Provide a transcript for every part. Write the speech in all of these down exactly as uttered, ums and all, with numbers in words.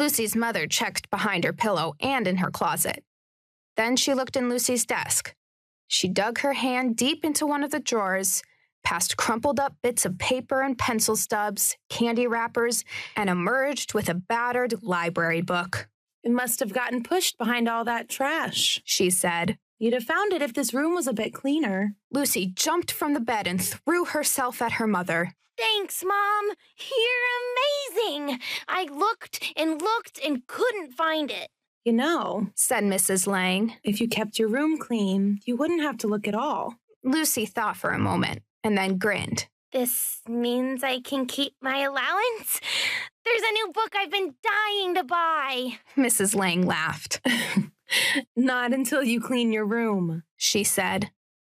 Lucy's mother checked behind her pillow and in her closet. Then she looked in Lucy's desk. She dug her hand deep into one of the drawers, past crumpled up bits of paper and pencil stubs, candy wrappers, and emerged with a battered library book. It must have gotten pushed behind all that trash, she said. You'd have found it if this room was a bit cleaner. Lucy jumped from the bed and threw herself at her mother. Thanks, Mom. You're amazing. I looked and looked and couldn't find it. You know, said Missus Lang, if you kept your room clean, you wouldn't have to look at all. Lucy thought for a moment and then grinned. This means I can keep my allowance? There's a new book I've been dying to buy. Missus Lang laughed. Not until you clean your room, she said.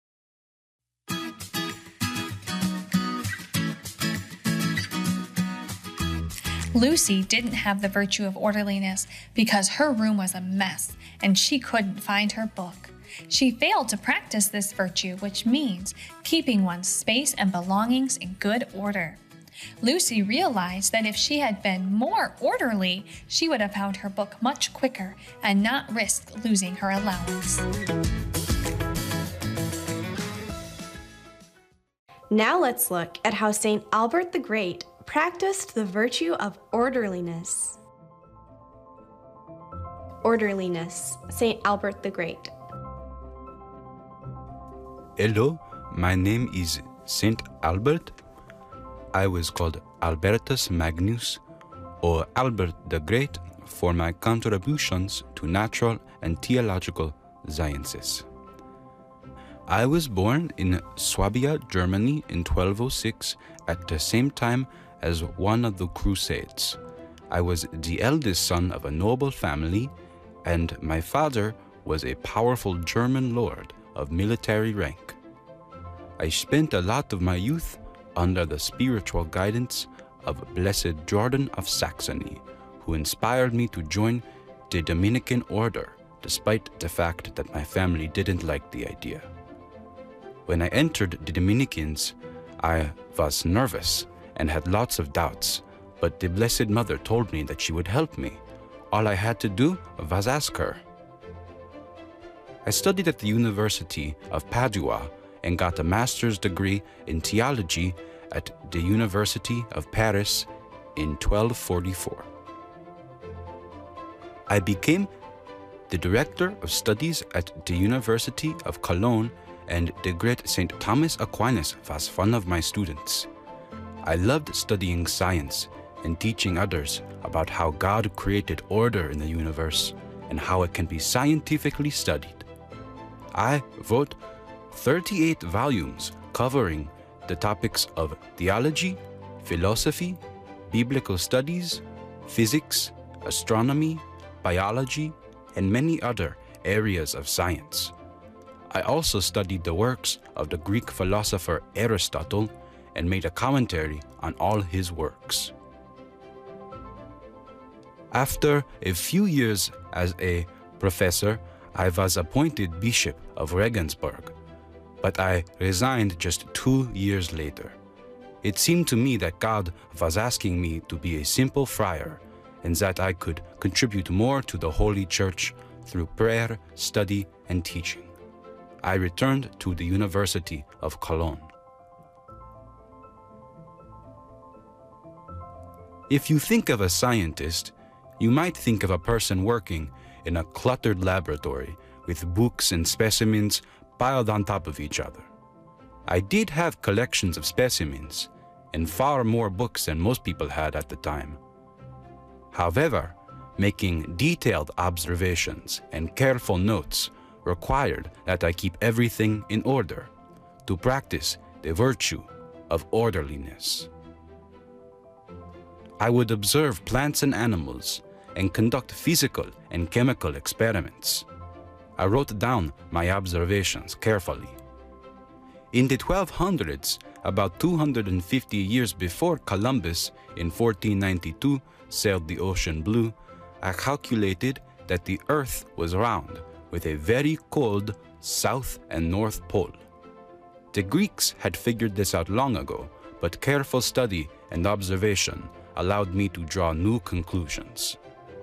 Lucy didn't have the virtue of orderliness because her room was a mess and she couldn't find her book. She failed to practice this virtue, which means keeping one's space and belongings in good order. Lucy realized that if she had been more orderly, she would have found her book much quicker and not risked losing her allowance. Now let's look at how Saint Albert the Great practiced the virtue of orderliness. Orderliness, Saint Albert the Great. Hello, my name is Saint Albert. I was called Albertus Magnus, or Albert the Great, for my contributions to natural and theological sciences. I was born in Swabia, Germany in twelve oh six at the same time as one of the Crusades. I was the eldest son of a noble family, and my father was a powerful German lord of military rank. I spent a lot of my youth under the spiritual guidance of Blessed Jordan of Saxony, who inspired me to join the Dominican order, despite the fact that my family didn't like the idea. When I entered the Dominicans, I was nervous and had lots of doubts, but the Blessed Mother told me that she would help me. All I had to do was ask her. I studied at the University of Padua and got a master's degree in theology at the University of Paris in twelve forty-four. I became the director of studies at the University of Cologne, and the great Saint Thomas Aquinas was one of my students. I loved studying science and teaching others about how God created order in the universe and how it can be scientifically studied. I wrote thirty-eight volumes covering the topics of theology, philosophy, biblical studies, physics, astronomy, biology, and many other areas of science. I also studied the works of the Greek philosopher Aristotle and made a commentary on all his works. After a few years as a professor, I was appointed Bishop of Regensburg, but I resigned just two years later. It seemed to me that God was asking me to be a simple friar and that I could contribute more to the Holy Church through prayer, study, and teaching. I returned to the University of Cologne. If you think of a scientist, you might think of a person working in a cluttered laboratory with books and specimens piled on top of each other. I did have collections of specimens and far more books than most people had at the time. However, making detailed observations and careful notes required that I keep everything in order to practice the virtue of orderliness. I would observe plants and animals and conduct physical and chemical experiments. I wrote down my observations carefully. In the twelve hundreds, about two hundred fifty years before Columbus in fourteen ninety-two sailed the ocean blue, I calculated that the Earth was round with a very cold south and north pole. The Greeks had figured this out long ago, but careful study and observation allowed me to draw new conclusions.